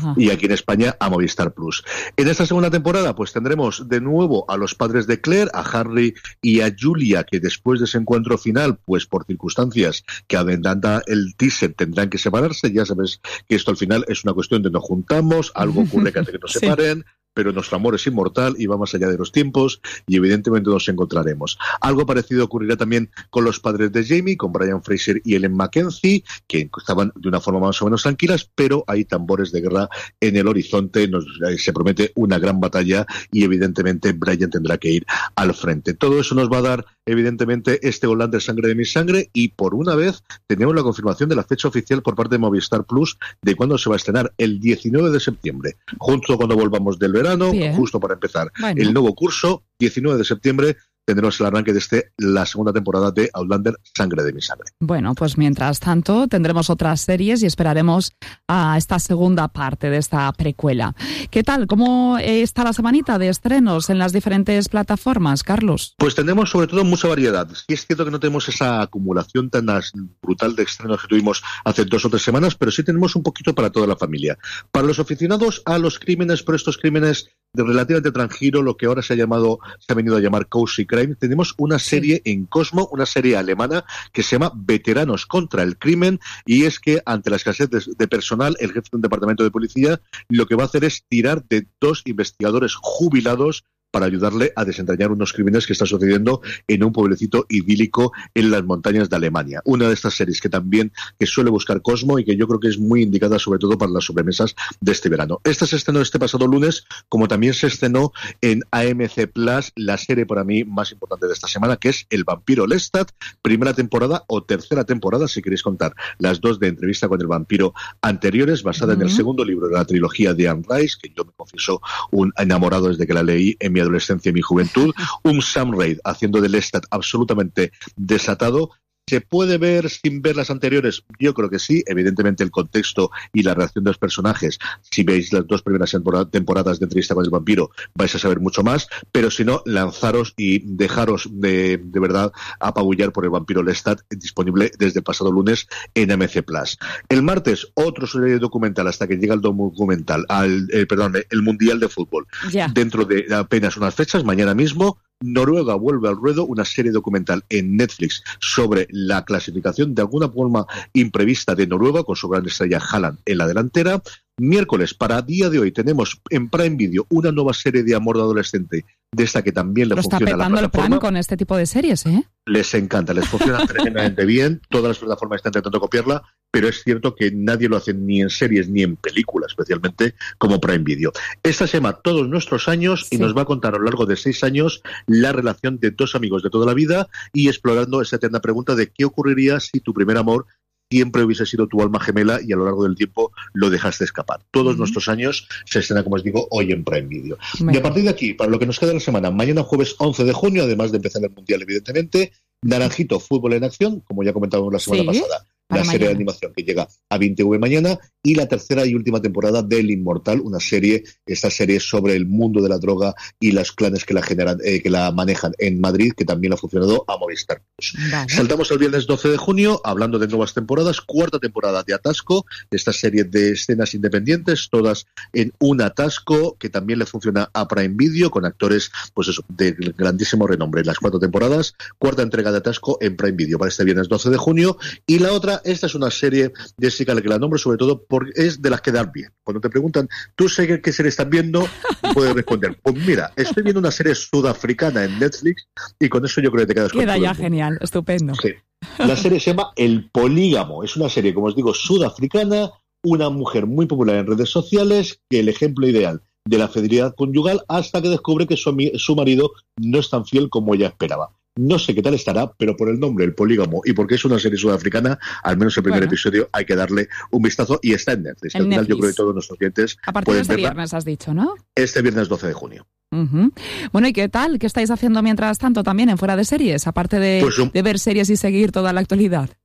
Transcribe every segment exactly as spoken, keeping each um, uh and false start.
Ajá. y aquí en España a Movistar Plus. En esta segunda temporada pues tendremos de nuevo a los padres de Claire, a Harry y a Julia, que después de ese encuentro final, pues por circunstancias que adelanta el teaser tendrán que separarse. Ya sabes que esto al final es una cuestión de nos juntamos, algo ocurre que hace que nos separen, sí. Pero nuestro amor es inmortal y va más allá de los tiempos y evidentemente nos encontraremos. Algo parecido ocurrirá también con los padres de Jamie, con Brian Fraser y Ellen Mackenzie, que estaban de una forma más o menos tranquilas, pero hay tambores de guerra en el horizonte, nos, eh, se promete una gran batalla y evidentemente Brian tendrá que ir al frente. Todo eso nos va a dar evidentemente este Outlander Sangre de mi sangre y por una vez tenemos la confirmación de la fecha oficial por parte de Movistar Plus de cuándo se va a estrenar, el diecinueve de septiembre, justo cuando volvamos del verano, Bien. justo para empezar bueno. el nuevo curso, diecinueve de septiembre, tendremos el arranque de este, la segunda temporada de Outlander Sangre de mi sangre. Bueno, pues mientras tanto tendremos otras series y esperaremos a esta segunda parte de esta precuela. ¿Qué tal? ¿Cómo está la semanita de estrenos en las diferentes plataformas, Carlos? Pues tenemos sobre todo mucha variedad. Sí es cierto que no tenemos esa acumulación tan brutal de estrenos que tuvimos hace dos o tres semanas, pero sí tenemos un poquito para toda la familia. Para los aficionados a los crímenes, pero estos crímenes de relativamente tranquilo, lo que ahora se ha llamado, se ha venido a llamar Cozy Crime, tenemos una serie sí. en Cosmo, una serie alemana que se llama Veteranos contra el Crimen, y es que ante la escasez de, de personal, el jefe de un departamento de policía lo que va a hacer es tirar de dos investigadores jubilados para ayudarle a desentrañar unos crímenes que están sucediendo en un pueblecito idílico en las montañas de Alemania. Una de estas series que también que suele buscar Cosmo y que yo creo que es muy indicada sobre todo para las sobremesas de este verano. Esta se estrenó este pasado lunes, como también se estrenó en A M C Plus la serie para mí más importante de esta semana, que es El vampiro Lestat, primera temporada o tercera temporada, si queréis contar las dos de Entrevista con el vampiro anteriores, basada uh-huh. en el segundo libro de la trilogía de Anne Rice, que yo me confieso un enamorado desde que la leí en mi adolescencia y mi juventud, un Sam Raid haciendo de Lestat absolutamente desatado. ¿Se puede ver sin ver las anteriores? Yo creo que sí. Evidentemente el contexto y la reacción de los personajes, si veis las dos primeras temporadas de Entrevista con el vampiro, vais a saber mucho más, pero si no, lanzaros y dejaros de, de verdad apabullar por el vampiro Lestat, disponible desde el pasado lunes en A M C Plus. El martes, otro serie documental hasta que llega el documental, al, eh, perdón, el Mundial de Fútbol. Yeah. Dentro de apenas unas fechas, mañana mismo, Noruega vuelve al ruedo, una serie documental en Netflix sobre la clasificación de alguna forma imprevista de Noruega, con su gran estrella Haaland en la delantera. Miércoles, para día de hoy, tenemos en Prime Video una nueva serie de amor de adolescente, de esta que también le Lo funciona a la plataforma. Lo está petando el Prime con este tipo de series, ¿eh? Les encanta, les funciona tremendamente bien. Todas las plataformas están intentando copiarla, pero es cierto que nadie lo hace ni en series ni en películas, especialmente como Prime Video. Esta se llama Todos nuestros años sí. y nos va a contar a lo largo de seis años la relación de dos amigos de toda la vida y explorando esa eterna pregunta de qué ocurriría si tu primer amor siempre hubiese sido tu alma gemela y a lo largo del tiempo lo dejaste escapar. Todos uh-huh. nuestros años se estrena, como os digo, hoy en Prime Video. Bueno. Y a partir de aquí, para lo que nos queda de la semana, mañana jueves once de junio, además de empezar el Mundial, evidentemente, Naranjito, Fútbol en Acción, como ya comentábamos la semana ¿Sí? pasada, la serie de animación que llega a veinte ve mañana, y la tercera y última temporada del Inmortal, una serie, esta serie sobre el mundo de la droga y los clanes que la generan, eh, que la manejan en Madrid, que también ha funcionado a Movistar Plus. Vale. Saltamos al viernes doce de junio, hablando de nuevas temporadas, cuarta temporada de Atasco, esta serie de escenas independientes, todas en un atasco, que también le funciona a Prime Video, con actores, pues eso, de grandísimo renombre en las cuatro temporadas. Cuarta entrega de Atasco en Prime Video para este viernes doce de junio, y la otra, esta es una serie, Jessica, la que la nombro sobre todo porque es de las que dan bien. Cuando te preguntan, ¿tú sabes qué serie estás viendo? Puedes responder, pues mira, estoy viendo una serie sudafricana en Netflix y con eso yo creo que te quedas con Queda ya genial, estupendo. Sí. La serie se llama El Polígamo. Es una serie, como os digo, sudafricana, una mujer muy popular en redes sociales, que el ejemplo ideal de la fidelidad conyugal hasta que descubre que su, su marido no es tan fiel como ella esperaba. No sé qué tal estará, pero por el nombre, El Polígamo, y porque es una serie sudafricana, al menos el primer bueno. episodio hay que darle un vistazo, y está en Netflix. En al final Netflix. Yo creo que todos nuestros clientes a partir pueden de este verla. viernes has dicho, ¿no? Este viernes doce de junio. Uh-huh. Bueno, ¿y qué tal? ¿Qué estáis haciendo mientras tanto también en Fuera de Series? Aparte de, pues un... de ver series y seguir toda la actualidad.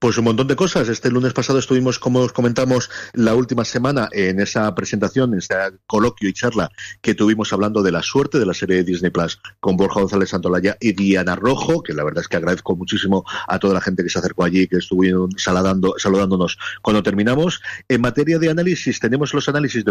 Pues un montón de cosas. Este lunes pasado estuvimos, como os comentamos, la última semana en esa presentación, en este coloquio y charla que tuvimos hablando de La Suerte, de la serie de Disney Plus, con Borja González Santolaya y Diana Rojo, que la verdad es que agradezco muchísimo a toda la gente que se acercó allí, que estuvieron saludando, saludándonos cuando terminamos. En materia de análisis, tenemos los análisis de